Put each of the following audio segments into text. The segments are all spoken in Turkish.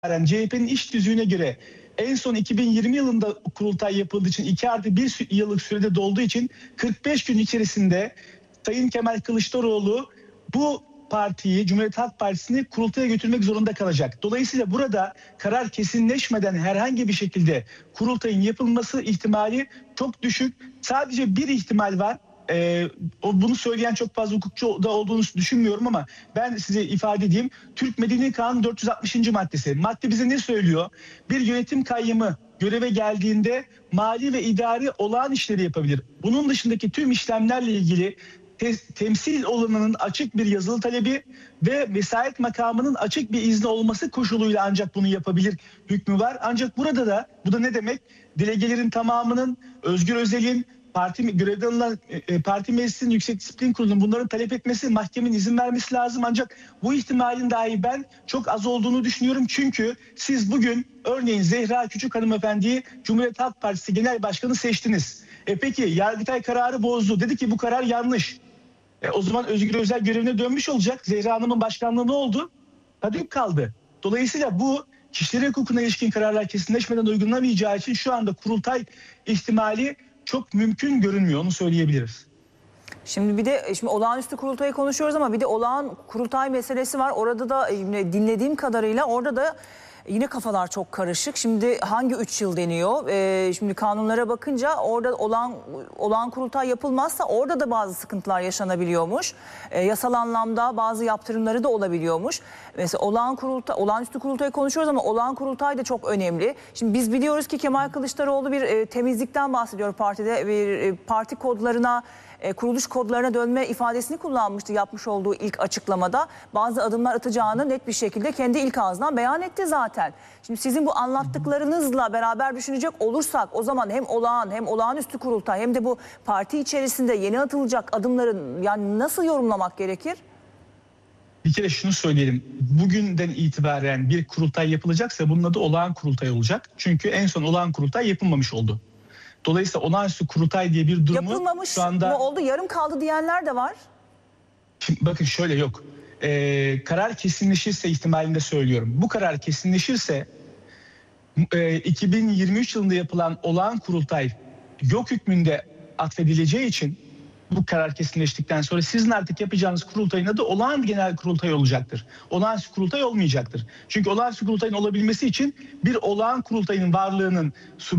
CHP'nin iş tüzüğüne göre en son 2020 yılında kurultay yapıldığı için 2+1 yıllık sürede dolduğu için 45 gün içerisinde Sayın Kemal Kılıçdaroğlu bu partiyi, Cumhuriyet Halk Partisi'ni kurultaya götürmek zorunda kalacak. Dolayısıyla burada karar kesinleşmeden herhangi bir şekilde kurultayın yapılması ihtimali çok düşük. Sadece bir ihtimal var. Bunu söyleyen çok fazla hukukçu da olduğunu düşünmüyorum ama ben size ifade edeyim. Türk Medeni Kanunu 460. maddesi. Madde bize ne söylüyor? Bir yönetim kayyımı göreve geldiğinde mali ve idari olağan işleri yapabilir. Bunun dışındaki tüm işlemlerle ilgili temsil olanının açık bir yazılı talebi ve vesayet makamının açık bir izni olması koşuluyla ancak bunu yapabilir hükmü var. Ancak burada da bu da ne demek? Delegelerin tamamının, Özgür Özel'in, görevden alınan parti meclisinin, Yüksek Disiplin Kurulu'nun bunların talep etmesi, mahkemenin izin vermesi lazım. Ancak bu ihtimalin dahi ben çok az olduğunu düşünüyorum. Çünkü siz bugün örneğin Zehra Küçük hanımefendiyi Cumhuriyet Halk Partisi Genel Başkanı seçtiniz. Peki Yargıtay kararı bozdu. Dedi ki bu karar yanlış. O zaman Özgür Özel görevine dönmüş olacak. Zehra Hanım'ın başkanlığı ne oldu? Kadük kaldı. Dolayısıyla bu kişileri hukukuna ilişkin kararlar kesinleşmeden uygulanamayacağı için şu anda kurultay ihtimali çok mümkün görünmüyor, onu söyleyebiliriz. Şimdi olağanüstü kurultayı konuşuyoruz ama bir de olağan kurultay meselesi var. Orada da dinlediğim kadarıyla orada da yine kafalar çok karışık. Şimdi hangi 3 yıl deniyor? Şimdi kanunlara bakınca orada olağan kurultay yapılmazsa orada da bazı sıkıntılar yaşanabiliyormuş. Yasal anlamda bazı yaptırımları da olabiliyormuş. Mesela olağanüstü kurultayı konuşuyoruz ama olağan kurultay da çok önemli. Şimdi biz biliyoruz ki Kemal Kılıçdaroğlu bir temizlikten bahsediyor partide. Bir parti kodlarına, kuruluş kodlarına dönme ifadesini kullanmıştı yapmış olduğu ilk açıklamada. Bazı adımlar atacağını net bir şekilde kendi ilk ağzından beyan etti zaten. Şimdi sizin bu anlattıklarınızla beraber düşünecek olursak o zaman hem olağan hem olağanüstü kurultay hem de bu parti içerisinde yeni atılacak adımların yani nasıl yorumlamak gerekir? Bir kere şunu söyleyelim. Bugünden itibaren bir kurultay yapılacaksa bunun adı olağan kurultay olacak. Çünkü en son olağan kurultay yapılmamış oldu. Dolayısıyla olağanüstü kurultay diye bir durumu yapılmamış şu anda... mı oldu, yarım kaldı diyenler de var. Şimdi bakın şöyle yok. Karar kesinleşirse ihtimalinde söylüyorum. Bu karar kesinleşirse 2023 yılında yapılan olağan kurultay yok hükmünde atfedileceği için bu karar kesinleştikten sonra sizin artık yapacağınız kurultayın adı olağan genel kurultay olacaktır. Olağanüstü kurultay olmayacaktır. Çünkü olağanüstü kurultayın olabilmesi için bir olağan kurultayın varlığının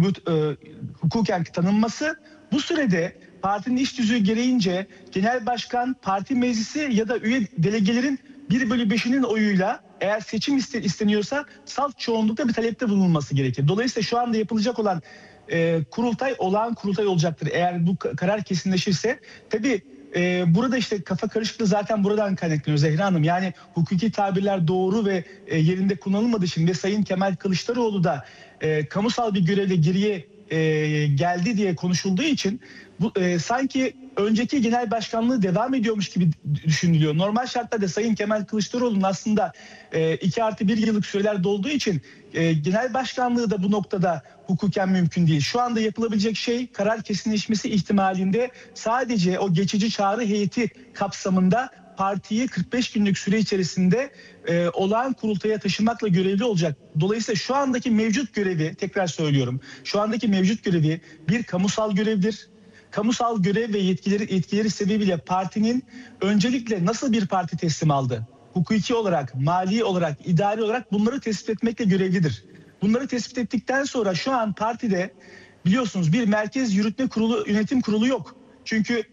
hukuken tanınması, bu sürede partinin iş tüzüğü gereğince genel başkan, parti meclisi ya da üye delegelerin 1/5'inin oyuyla eğer seçim isteniyorsa salt çoğunlukla bir talepte bulunması gerekir. Dolayısıyla şu anda yapılacak olan kurultay olağan kurultay olacaktır eğer bu karar kesinleşirse. Tabii burada işte kafa karışıklığı zaten buradan kaynaklanıyor Zehra Hanım. Yani hukuki tabirler doğru ve yerinde kullanılmadığı için ve Sayın Kemal Kılıçdaroğlu da kamusal bir görevle geriye geldi diye konuşulduğu için sanki önceki genel başkanlığı devam ediyormuş gibi düşünülüyor. Normal şartlarda Sayın Kemal Kılıçdaroğlu'nun aslında 2+1 yıllık süreler dolduğu için genel başkanlığı da bu noktada hukuken mümkün değil. Şu anda yapılabilecek şey karar kesinleşmesi ihtimalinde sadece o geçici çağrı heyeti kapsamında partiyi 45 günlük süre içerisinde olağan kurultaya taşımakla görevli olacak. Dolayısıyla şu andaki mevcut görevi, tekrar söylüyorum, şu andaki mevcut görevi bir kamusal görevdir. Kamusal görev ve yetkileri sebebiyle partinin öncelikle nasıl bir parti teslim aldı? Hukuki olarak, mali olarak, idari olarak bunları tespit etmekle görevlidir. Bunları tespit ettikten sonra şu an partide biliyorsunuz bir merkez yönetim kurulu yok. Çünkü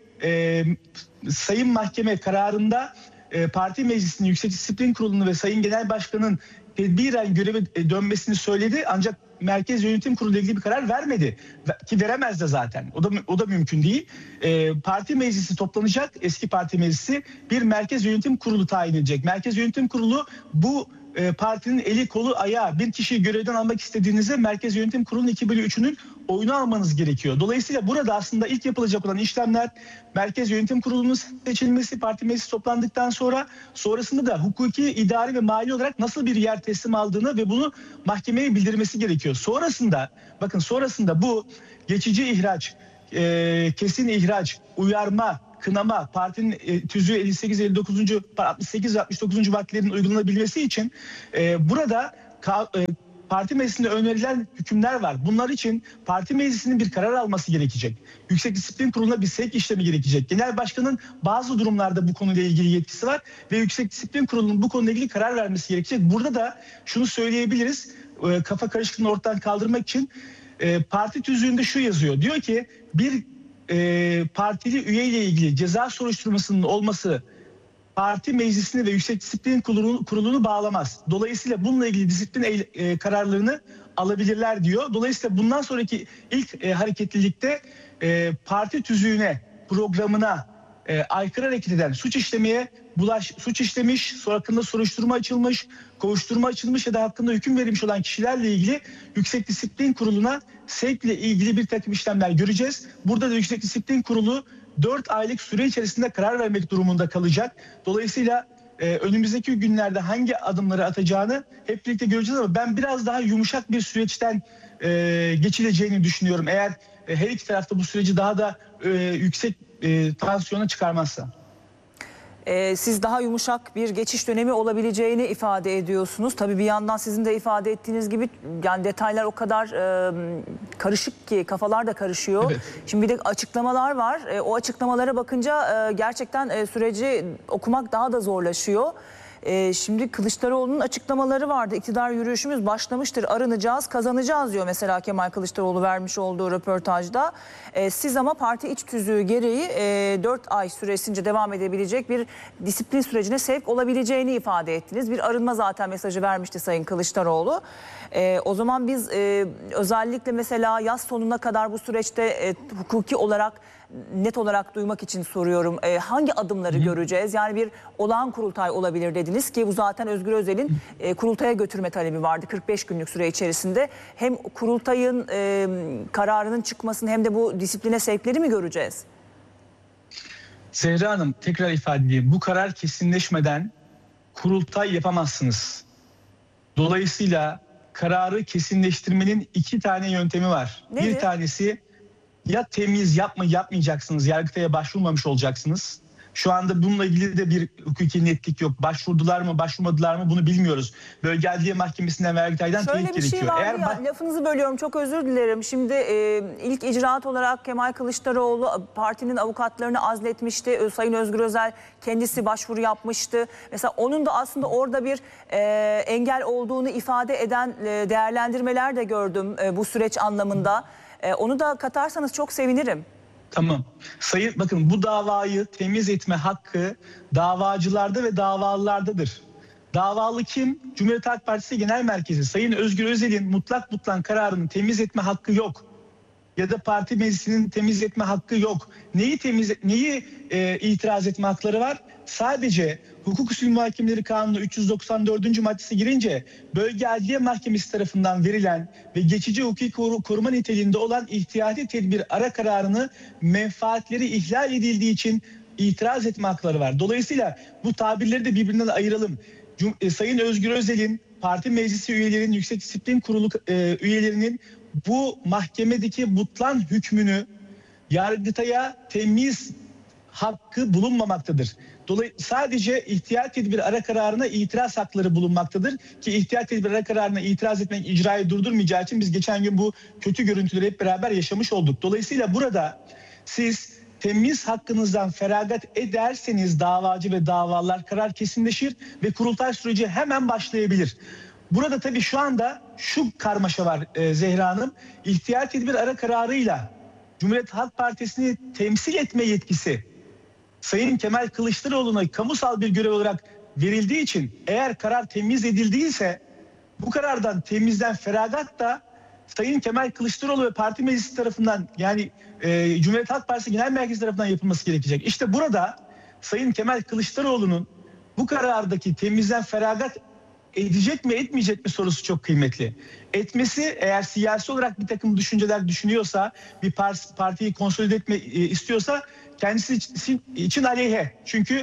Sayın Mahkeme kararında parti meclisinin, Yüksek Disiplin Kurulu'nu ve Sayın Genel Başkan'ın tedbiren göreve dönmesini söyledi. Ancak Merkez Yönetim Kurulu ile ilgili bir karar vermedi. Ki veremez de zaten. O da mümkün değil. Parti meclisi toplanacak. Eski parti meclisi bir Merkez Yönetim Kurulu tayin edecek. Merkez Yönetim Kurulu bu partinin eli kolu ayağı, bir kişiyi görevden almak istediğinizde Merkez Yönetim Kurulu'nun 2/3'ünün oyunu almanız gerekiyor. Dolayısıyla burada aslında ilk yapılacak olan işlemler Merkez Yönetim Kurulu'nun seçilmesi, parti meclisi toplandıktan sonrasında da hukuki, idari ve mali olarak nasıl bir yer teslim aldığını ve bunu mahkemeye bildirmesi gerekiyor. Sonrasında bu geçici ihraç, kesin ihraç, uyarma, kınama, partinin tüzüğü 68 ve 69. maddelerin uygulanabilmesi için burada parti meclisinde önerilen hükümler var. Bunlar için parti meclisinin bir karar alması gerekecek. Yüksek Disiplin Kurulu'na bir sevk işlemi gerekecek. Genel Başkan'ın bazı durumlarda bu konuyla ilgili yetkisi var ve Yüksek Disiplin Kurulu'nun bu konuyla ilgili karar vermesi gerekecek. Burada da şunu söyleyebiliriz, kafa karışıklığını ortadan kaldırmak için parti tüzüğünde şu yazıyor. Diyor ki bir partili üyeyle ilgili ceza soruşturmasının olması parti meclisini ve Yüksek Disiplin Kurulu'nu bağlamaz. Dolayısıyla bununla ilgili disiplin kararlarını alabilirler diyor. Dolayısıyla bundan sonraki ilk hareketlilikte parti tüzüğüne, programına aykırı hareket eden, suç işlemiş, sonra hakkında soruşturma açılmış, kovuşturma açılmış ya da hakkında hüküm verilmiş olan kişilerle ilgili Yüksek Disiplin Kurulu'na sevkle ilgili bir takım işlemler göreceğiz. Burada da Yüksek Disiplin Kurulu 4 aylık süre içerisinde karar vermek durumunda kalacak. Dolayısıyla önümüzdeki günlerde hangi adımları atacağını hep birlikte göreceğiz ama ben biraz daha yumuşak bir süreçten geçileceğini düşünüyorum. Eğer her iki tarafta bu süreci daha da yüksek tansiyona çıkarmazsa. Siz daha yumuşak bir geçiş dönemi olabileceğini ifade ediyorsunuz. Tabii bir yandan sizin de ifade ettiğiniz gibi yani detaylar o kadar karışık ki kafalar da karışıyor. Evet. Şimdi bir de açıklamalar var. O açıklamalara bakınca gerçekten süreci okumak daha da zorlaşıyor. Şimdi Kılıçdaroğlu'nun açıklamaları vardı. İktidar yürüyüşümüz başlamıştır, arınacağız, kazanacağız diyor mesela Kemal Kılıçdaroğlu vermiş olduğu röportajda. Siz ama parti iç tüzüğü gereği 4 ay süresince devam edebilecek bir disiplin sürecine sevk olabileceğini ifade ettiniz. Bir arınma zaten mesajı vermişti Sayın Kılıçdaroğlu. O zaman biz özellikle mesela yaz sonuna kadar bu süreçte hukuki olarak net olarak duymak için soruyorum. Hangi adımları göreceğiz? Yani bir olağan kurultay olabilir dediniz ki bu zaten Özgür Özel'in kurultaya götürme talebi vardı 45 günlük süre içerisinde. Hem kurultayın kararının çıkmasını hem de bu disipline sevkleri mi göreceğiz? Zehra Hanım, tekrar ifade edeyim. Bu karar kesinleşmeden kurultay yapamazsınız. Dolayısıyla kararı kesinleştirmenin 2 tane yöntemi var. Nedir? Bir tanesi ya temiz yapmayacaksınız, Yargıtay'a başvurmamış olacaksınız. Şu anda bununla ilgili de bir hukuki netlik yok. Başvurdular mı, başvurmadılar mı bunu bilmiyoruz. Bölge Adliye Mahkemesi'nden ve Yargıtay'dan teyit gerekiyor. Şöyle bir şey var ya, lafınızı bölüyorum, çok özür dilerim. Şimdi ilk icraat olarak Kemal Kılıçdaroğlu partinin avukatlarını azletmişti. Sayın Özgür Özel kendisi başvuru yapmıştı. Mesela onun da aslında orada bir engel olduğunu ifade eden değerlendirmeler de gördüm bu süreç anlamında. Onu da katarsanız çok sevinirim. Tamam. Bakın bu davayı temiz etme hakkı davacılarda ve davalılardadır. Davalı kim? Cumhuriyet Halk Partisi Genel Merkezi. Sayın Özgür Özel'in mutlak kararını temiz etme hakkı yok. Ya da parti meclisinin temiz etme hakkı yok. Neyi itiraz etme hakları var? Sadece Hukuk Usulü Muhakemeleri Kanunu 394. maddesi girince Bölge Adliye Mahkemesi tarafından verilen ve geçici hukuki koruma niteliğinde olan ihtiyati tedbir ara kararını menfaatleri ihlal edildiği için itiraz etme hakları var. Dolayısıyla bu tabirleri de birbirinden ayıralım. Sayın Özgür Özel'in, parti meclisi üyelerinin, Yüksek Disiplin Kurulu üyelerinin bu mahkemedeki butlan hükmünü Yargıtay'a temiz hakkı bulunmamaktadır. Dolayısıyla sadece ihtiyat tedbir ara kararına itiraz hakları bulunmaktadır ki ihtiyat tedbir ara kararına itiraz etmek icrayı durdurmayacağı için biz geçen gün bu kötü görüntüleri hep beraber yaşamış olduk. Dolayısıyla burada siz temiz hakkınızdan feragat ederseniz davacı ve davalar karar kesinleşir ve kurultay süreci hemen başlayabilir. Burada tabii şu anda şu karmaşa var Zehra Hanım. İhtiyat tedbir ara kararıyla Cumhuriyet Halk Partisi'ni temsil etme yetkisi Sayın Kemal Kılıçdaroğlu'na kamusal bir görev olarak verildiği için eğer karar temiz edildiyse bu karardan temizden feragat da Sayın Kemal Kılıçdaroğlu ve parti meclisi tarafından yani Cumhuriyet Halk Partisi Genel Merkezi tarafından yapılması gerekecek. İşte burada Sayın Kemal Kılıçdaroğlu'nun bu karardaki temizden feragat edecek mi etmeyecek mi sorusu çok kıymetli. Etmesi eğer siyasi olarak bir takım düşünceler düşünüyorsa, bir partiyi konsolide etme istiyorsa kendisi için aleyhe. Çünkü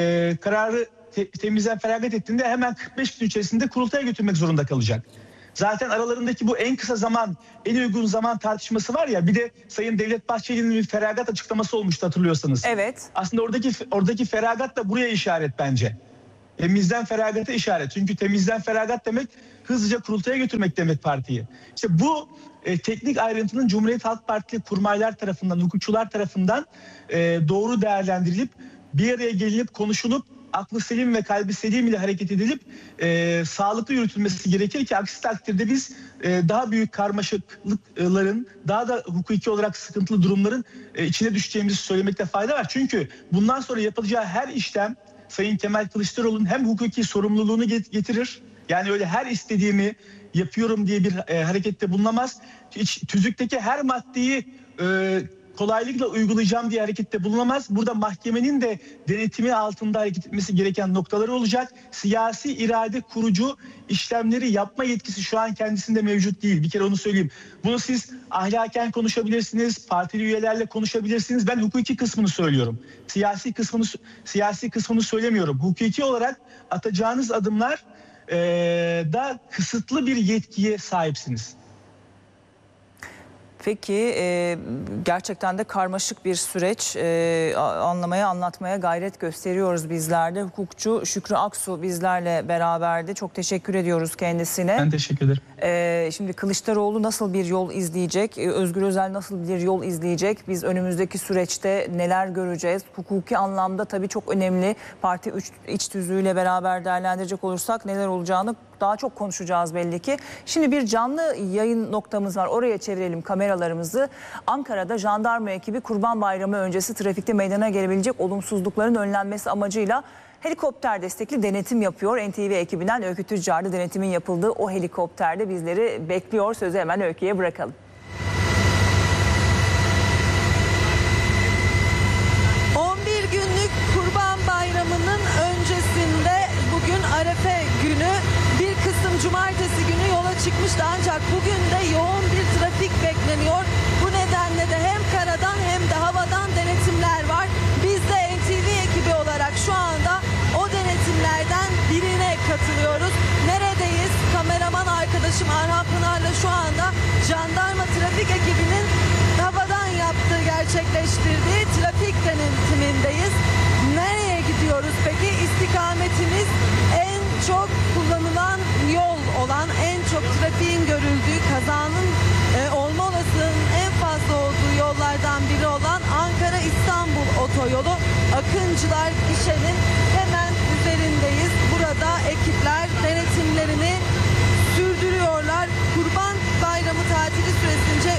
kararı temizden feragat ettiğinde hemen 45 gün içerisinde kurultaya götürmek zorunda kalacak. Zaten aralarındaki bu en kısa zaman, en uygun zaman tartışması var ya, bir de Sayın Devlet Bahçeli'nin bir feragat açıklaması olmuştu hatırlıyorsanız. Evet. Aslında oradaki feragat da buraya işaret bence. Temizden feragata işaret. Çünkü temizden feragat demek hızlıca kurultaya götürmek demek partiyi. İşte bu teknik ayrıntının Cumhuriyet Halk Partili kurmaylar tarafından, hukukçular tarafından doğru değerlendirilip bir araya gelinip konuşulup aklı selim ve kalbi selim ile hareket edilip sağlıklı yürütülmesi gerekir ki aksi takdirde biz daha büyük karmaşıklıkların, daha da hukuki olarak sıkıntılı durumların içine düşeceğimizi söylemekte fayda var. Çünkü bundan sonra yapılacağı her işlem Sayın Kemal Kılıçdaroğlu'nun hem hukuki sorumluluğunu getirir. Yani öyle her istediğimi yapıyorum diye bir harekette bulunamaz. Tüzükteki her maddeyi kolaylıkla uygulayacağım diye harekette bulunamaz. Burada mahkemenin de denetimi altında hareket etmesi gereken noktaları olacak. Siyasi irade kurucu işlemleri yapma yetkisi şu an kendisinde mevcut değil. Bir kere onu söyleyeyim. Bunu siz ahlaken konuşabilirsiniz, partili üyelerle konuşabilirsiniz. Ben hukuki kısmını söylüyorum. Siyasi kısmını söylemiyorum. Hukuki olarak atacağınız adımlar da kısıtlı bir yetkiye sahipsiniz. Peki gerçekten de karmaşık bir süreç, anlatmaya gayret gösteriyoruz bizler de. Hukukçu Şükrü Aksu bizlerle beraberdi. Çok teşekkür ediyoruz kendisine. Ben teşekkür ederim. Şimdi Kılıçdaroğlu nasıl bir yol izleyecek? Özgür Özel nasıl bir yol izleyecek? Biz önümüzdeki süreçte neler göreceğiz? Hukuki anlamda tabii çok önemli. Parti iç tüzüğüyle beraber değerlendirecek olursak neler olacağını daha çok konuşacağız belli ki. Şimdi bir canlı yayın noktamız var. Oraya çevirelim kameralarımızı. Ankara'da jandarma ekibi Kurban Bayramı öncesi trafikte meydana gelebilecek olumsuzlukların önlenmesi amacıyla helikopter destekli denetim yapıyor. NTV ekibinden Öykü Tüccar'da denetimin yapıldığı o helikopterde bizleri bekliyor. Sözü hemen Öykü'ye bırakalım. 11 günlük Kurban Bayramı'nın öncesinde bugün Arefe günü, bir kısım cumartesi günü yola çıkmıştı ancak bugün de yoğun bir trafik bekleniyor. Bu nedenle de hem karadan hem de havadan denetimler var. Biz de NTV ekibi olarak şu anda o denetimlerden birine katılıyoruz. Neredeyiz? Kameraman arkadaşım Arhan Pınar'la şu anda jandarma trafik ekibinin havadan gerçekleştirdiği trafik denetimindeyiz. Nereye gidiyoruz peki? İstikametimiz en çok kullanılan yol olan, en çok trafiğin görüldüğü, kazanın olma olasılığının en fazla olduğu yollardan biri olan Ankara-İstanbul otoyolu. Akıncılar gişenin hemen üzerindeyiz. Burada ekipler denetimlerini sürdürüyorlar. Kurban Bayramı tatili süresince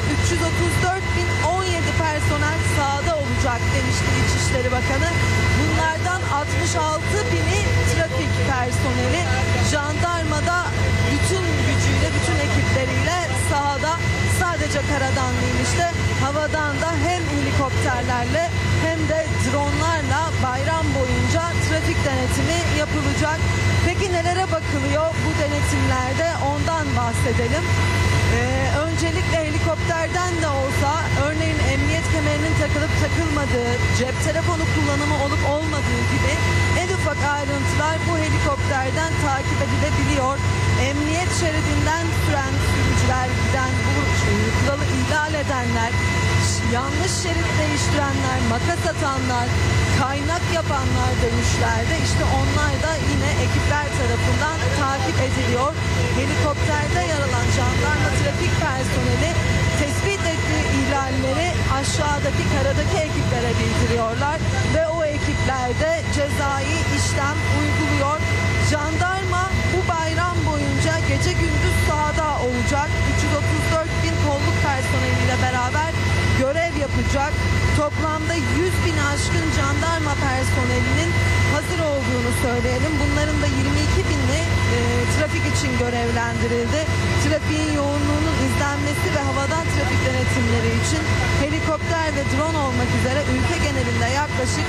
334.017 personel sahada olacak demişti İçişleri Bakanı. Bunlardan 66.000'i trafik personeli. Jandarmada bütün gücüyle, bütün ekipleriyle sahada, sadece karadan değil işte havadan da hem helikopterlerle hem de dronlarla bayram boyunca trafik denetimi yapılacak. Peki nelere bakılıyor bu denetimlerde, ondan bahsedelim. Öncelikle helikopterden de olsa örneğin emniyet kemerinin takılıp takılmadığı, cep telefonu kullanımı olup olmadığı gibi en ufak ayrıntılar bu helikopterden takip edilebiliyor. Emniyet şeridinden süren sürücüler, giden bu kuralı ihlal edenler, yanlış şerit değiştirenler, makas atanlar, kaynak yapanlar dönüşlerde işte onlar da yine ekipler tarafından takip ediliyor. Helikopterde yer alan jandarma trafik personeli tespit ettiği ihlalleri aşağıdaki karadaki ekiplere bildiriyorlar ve o ekipler de cezai işlem uyguluyor. Jandarma bu bayram boyunca gece gündüz sahada olacak. 334.000 kolluk personeliyle beraber görev yapacak. Toplamda 100.000 aşkın jandarma personelinin hazır olduğunu söyleyelim. Bunların da 22.000'i trafik için görevlendirildi. Trafiğin yoğunluğunun izlenmesi ve havadan trafik denetimleri için helikopter ve drone olmak üzere ülke genelinde yaklaşık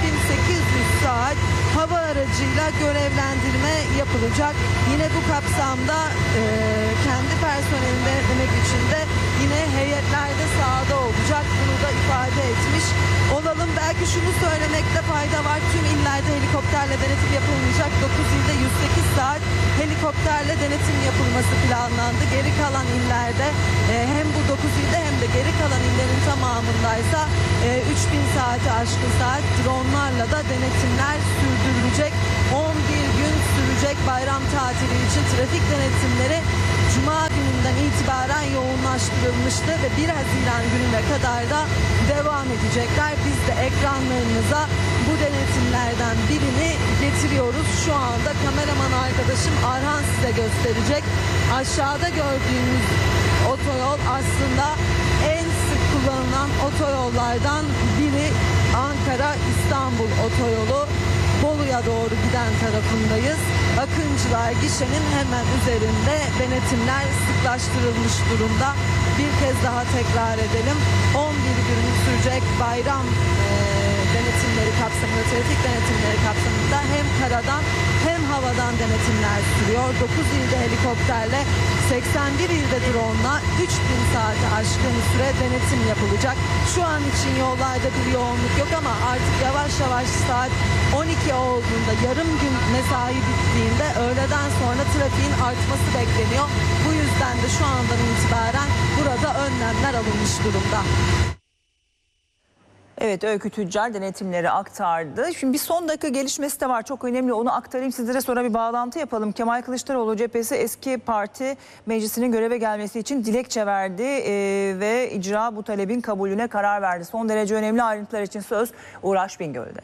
3.800 saat hava aracıyla görevlendirme yapılacak. Yine bu kapsamda kendi personelini denetlemek için de yine heyetlerde sahada olacak. Bunu da ifade etmiş olalım. Belki şunu söylemekte fayda var. Tüm illerde helikopterle denetim yapılmayacak. 9 ilde 108 saat helikopterle denetim yapılması planlandı. Geri kalan illerde hem bu 9 ilde hem de geri kalan illerin tamamındaysa 3000 saati aşkın saat dronlarla da denetimler sürdürülecek. 11 gün sürecek. Bayram tatili için trafik denetimleri Cuma gününden itibaren yoğunlaştırılmıştı ve 1 Haziran gününe kadar da devam edecekler. Biz de ekranlarınıza bu denetimlerden birini getiriyoruz. Şu anda kameraman arkadaşım Arhan size gösterecek. Aşağıda gördüğünüz otoyol aslında en sık kullanılan otoyollardan biri. Ankara-İstanbul otoyolu. Bolu'ya doğru giden tarafındayız. Akıncılar gişenin hemen üzerinde denetimler sıklaştırılmış durumda. Bir kez daha tekrar edelim. 11 gün sürecek bayram denetimleri kapsamında, trafik denetimleri kapsamında hem karadan hem havadan denetimler sürüyor. 9 ilde helikopterle, 81 ilde drone'la 3000 saati aşkın süre denetim yapılacak. Şu an için yollarda bir yoğunluk yok ama artık yavaş yavaş saat 12 olduğunda, yarım gün mesai bittiğinde öğleden sonra trafiğin artması bekleniyor. Bu yüzden de şu andan itibaren burada önlemler alınmış durumda. Evet, Öykü Tüccar denetimleri aktardı. Şimdi bir son dakika gelişmesi de var, çok önemli, onu aktarayım sizlere, sonra bir bağlantı yapalım. Kemal Kılıçdaroğlu cephesi eski parti meclisinin göreve gelmesi için dilekçe verdi ve icra bu talebin kabulüne karar verdi. Son derece önemli ayrıntılar için söz Uğraş Bingöl'de.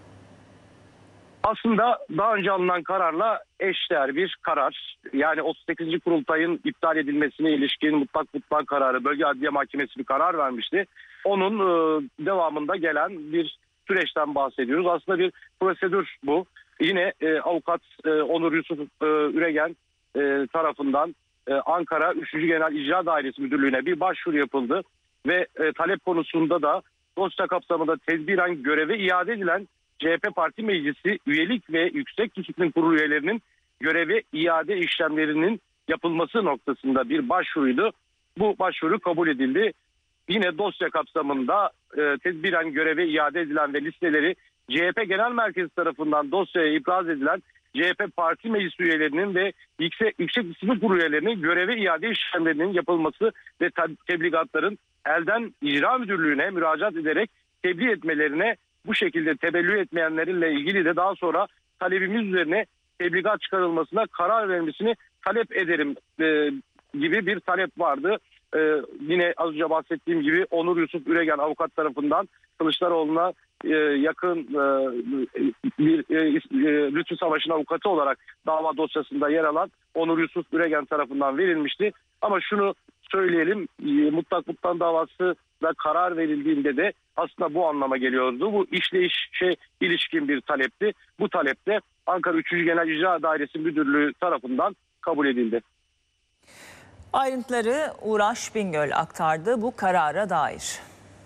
Aslında daha önce alınan kararla eşdeğer bir karar. Yani 38. kurultayın iptal edilmesine ilişkin mutlak kararı Bölge Adliye Mahkemesi bir karar vermişti. Onun devamında gelen bir süreçten bahsediyoruz. Aslında bir prosedür bu. Yine avukat Onur Yusuf Üregen tarafından Ankara 3. Genel İcra Dairesi Müdürlüğü'ne bir başvuru yapıldı. Ve talep konusunda da dosya kapsamında tedbiren göreve iade edilen CHP Parti Meclisi üyelik ve Yüksek Disiplin Kurulu üyelerinin göreve iade işlemlerinin yapılması noktasında bir başvuruydu. Bu başvuru kabul edildi. Yine dosya kapsamında tedbiren göreve iade edilen ve listeleri CHP Genel Merkezi tarafından dosyaya ibraz edilen CHP Parti Meclis üyelerinin ve Yüksek Disiplin Kurulu üyelerinin göreve iade işlemlerinin yapılması ve tebligatların elden icra müdürlüğüne müracaat ederek tebliğ etmelerine, bu şekilde tebellü etmeyenlerle ilgili de daha sonra talebimiz üzerine tebligat çıkarılmasına karar vermesini talep ederim gibi bir talep vardı. Yine az önce bahsettiğim gibi Onur Yusuf Üregen avukat tarafından Kılıçdaroğlu'na yakın bir Lütfü Savaş'ın avukatı olarak dava dosyasında yer alan Onur Yusuf Üregen tarafından verilmişti. Ama şunu söyleyelim, mutlak davası da karar verildiğinde de aslında bu anlama geliyordu. Bu işleyişe ilişkin bir talepti. Bu talep de Ankara 3. Genel İcra Dairesi Müdürlüğü tarafından kabul edildi. Ayrıntıları Uğraş Bingöl aktardı bu karara dair.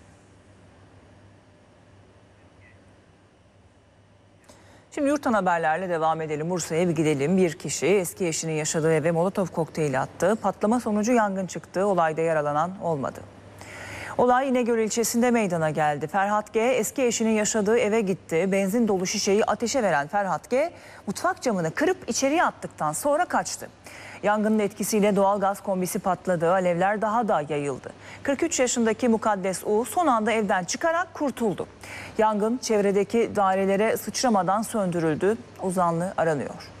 Şimdi yurttan haberlerle devam edelim. Bursa'ya bir gidelim. Bir kişi eski eşinin yaşadığı eve molotof kokteyli attı. Patlama sonucu yangın çıktı. Olayda yaralanan olmadı. Olay İnegöl ilçesinde meydana geldi. Ferhat G. eski eşinin yaşadığı eve gitti. Benzin dolu şişeyi ateşe veren Ferhat G. mutfak camını kırıp içeriye attıktan sonra kaçtı. Yangının etkisiyle doğalgaz kombisi patladı. Alevler daha da yayıldı. 43 yaşındaki Mukaddes U son anda evden çıkarak kurtuldu. Yangın çevredeki dairelere sıçramadan söndürüldü. O zanlı aranıyor.